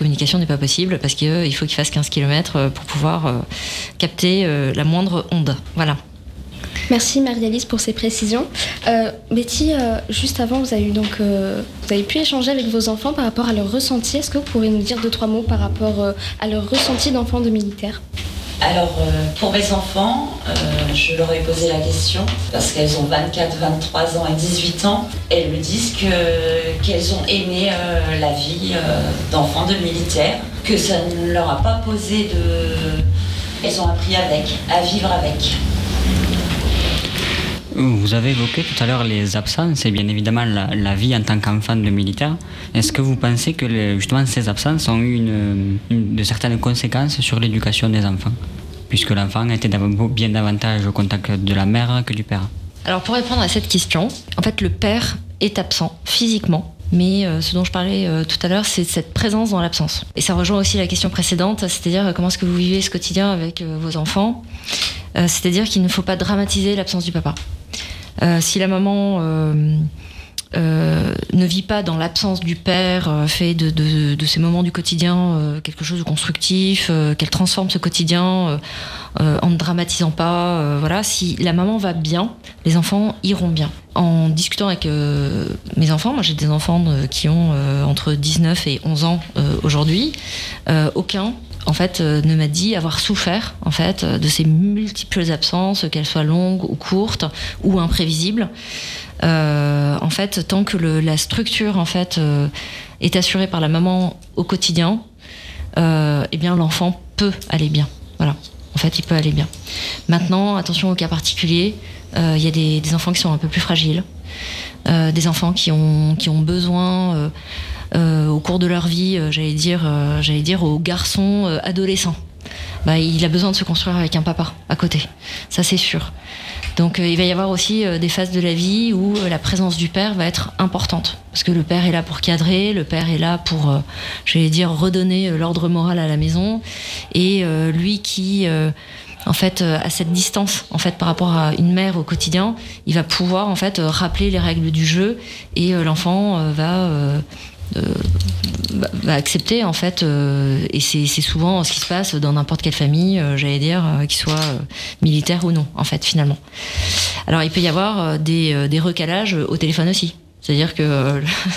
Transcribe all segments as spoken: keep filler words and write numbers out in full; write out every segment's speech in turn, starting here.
communication n'est pas possible parce qu'il euh, faut qu'il fasse quinze kilomètres pour pouvoir euh, capter euh, la moindre onde. Voilà. Merci Marie-Alice pour ces précisions. Euh, Betty, euh, juste avant, vous avez, eu donc, euh, vous avez pu échanger avec vos enfants par rapport à leur ressenti. Est-ce que vous pourriez nous dire deux, trois mots par rapport euh, à leur ressenti d'enfants de militaires ? Alors, euh, pour mes enfants, euh, je leur ai posé la question, parce qu'elles ont vingt-quatre, vingt-trois ans et dix-huit ans. Elles me disent que, qu'elles ont aimé euh, la vie euh, d'enfants de militaires, que ça ne leur a pas posé de... Elles ont appris avec, à vivre avec. Vous avez évoqué tout à l'heure les absences et bien évidemment la, la vie en tant qu'enfant de militaire. Est-ce que vous pensez que les, justement ces absences ont eu une, une, de certaines conséquences sur l'éducation des enfants, puisque l'enfant était bien davantage au contact de la mère que du père? Alors pour répondre à cette question, en fait le père est absent physiquement. Mais euh, ce dont je parlais euh, tout à l'heure, c'est cette présence dans l'absence. Et ça rejoint aussi la question précédente, c'est-à-dire euh, comment est-ce que vous vivez ce quotidien avec euh, vos enfants. euh, C'est-à-dire qu'il ne faut pas dramatiser l'absence du papa. Euh, si la maman euh, euh, ne vit pas dans l'absence du père, euh, fait de, de, de ces moments du quotidien euh, quelque chose de constructif, euh, qu'elle transforme ce quotidien euh, euh, en ne dramatisant pas, euh, voilà, si la maman va bien, les enfants iront bien. En discutant avec euh, mes enfants, moi j'ai des enfants de, qui ont euh, entre dix-neuf et onze ans euh, aujourd'hui, euh, aucun en fait, euh, ne m'a dit avoir souffert en fait de ces multiples absences, qu'elles soient longues ou courtes ou imprévisibles. Euh, en fait, tant que le, la structure en fait euh, est assurée par la maman au quotidien, euh, eh bien l'enfant peut aller bien. Voilà, en fait, il peut aller bien. Maintenant, attention aux cas particuliers. Il euh, y a des, des enfants qui sont un peu plus fragiles, euh, des enfants qui ont qui ont besoin euh, Euh, au cours de leur vie, euh, j'allais dire, euh, j'allais dire aux garçons euh, adolescents. Bah, il a besoin de se construire avec un papa à côté, ça c'est sûr. Donc euh, il va y avoir aussi euh, des phases de la vie où euh, la présence du père va être importante, parce que le père est là pour cadrer, le père est là pour, euh, j'allais dire, redonner euh, l'ordre moral à la maison, et euh, lui qui euh, en fait, euh, à cette distance, en fait, par rapport à une mère au quotidien, il va pouvoir en fait euh, rappeler les règles du jeu, et euh, l'enfant euh, va euh, Euh, va accepter en fait euh, et c'est, c'est souvent ce qui se passe dans n'importe quelle famille euh, j'allais dire euh, qu'il soit euh, militaire ou non en fait finalement. Alors il peut y avoir euh, des, euh, des recalages au téléphone aussi, c'est-à-dire que euh,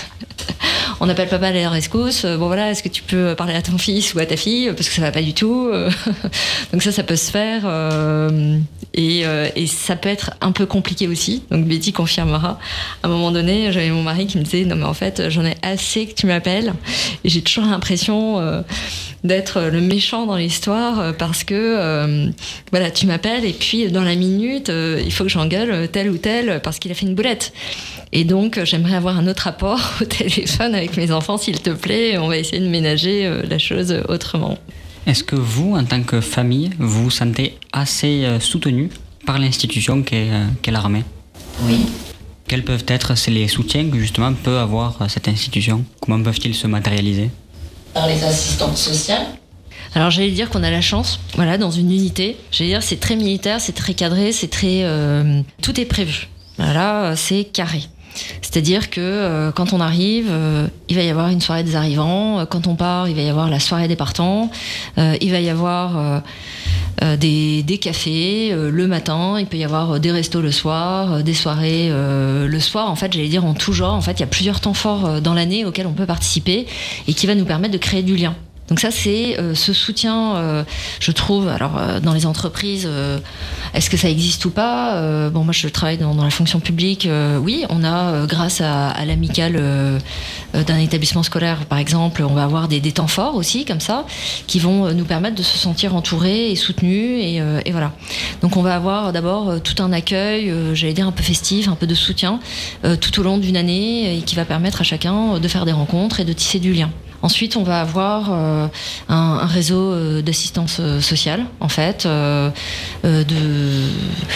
on appelle papa à la rescousse, euh, bon voilà, est-ce que tu peux parler à ton fils ou à ta fille parce que ça va pas du tout. Donc ça ça peut se faire euh, et, euh, et ça peut être un peu compliqué aussi, donc Betty confirmera. À un moment donné j'avais mon mari qui me disait non mais en fait j'en ai assez que tu m'appelles, et j'ai toujours l'impression euh, d'être le méchant dans l'histoire parce que euh, voilà, tu m'appelles et puis dans la minute euh, il faut que j'engueule tel ou tel parce qu'il a fait une boulette. Et donc j'aimerais avoir un autre rapport au téléphone avec mes enfants, s'il te plaît, on va essayer de ménager euh, la chose autrement. Est-ce que vous, en tant que famille, vous vous sentez assez euh, soutenu par l'institution qu'est, euh, qu'est l'armée? Oui. Quels peuvent être les soutiens que justement peut avoir cette institution? Comment peuvent-ils se matérialiser? Par les assistantes sociales. Alors j'allais dire qu'on a la chance, voilà, dans une unité. J'allais dire c'est très militaire, c'est très cadré, c'est très, euh, tout est prévu. Voilà, c'est carré. C'est-à-dire que euh, quand on arrive, euh, il va y avoir une soirée des arrivants. Euh, quand on part, il va y avoir la soirée des partants. Euh, il va y avoir euh, euh, des, des cafés euh, le matin. Il peut y avoir euh, des restos le soir, euh, des soirées euh, le soir. En fait, j'allais dire en tout genre. En fait, il y a plusieurs temps forts euh, dans l'année auxquels on peut participer et qui va nous permettre de créer du lien. Donc ça, c'est euh, ce soutien, euh, je trouve, alors euh, dans les entreprises, euh, est-ce que ça existe ou pas? euh, Bon, moi, je travaille dans, dans la fonction publique. Euh, oui, on a, euh, grâce à, à l'amicale euh, d'un établissement scolaire, par exemple, on va avoir des, des temps forts aussi, comme ça, qui vont nous permettre de se sentir entourés et soutenus, et, euh, et voilà. Donc on va avoir d'abord euh, tout un accueil, euh, j'allais dire un peu festif, un peu de soutien, euh, tout au long d'une année, et qui va permettre à chacun de faire des rencontres et de tisser du lien. Ensuite, on va avoir euh, un, un réseau euh, d'assistance euh, sociale, en fait, euh, euh, de,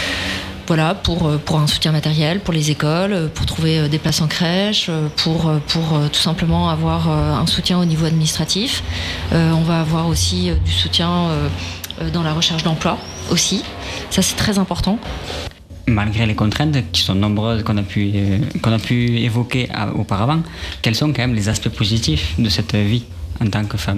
voilà, pour, pour un soutien matériel, pour les écoles, pour trouver des places en crèche, pour, pour tout simplement avoir un soutien au niveau administratif. Euh, on va avoir aussi du soutien euh, dans la recherche d'emploi aussi. Ça, c'est très important. Malgré les contraintes qui sont nombreuses qu'on a pu, euh, qu'on a pu évoquer auparavant, quels sont quand même les aspects positifs de cette vie en tant que femme?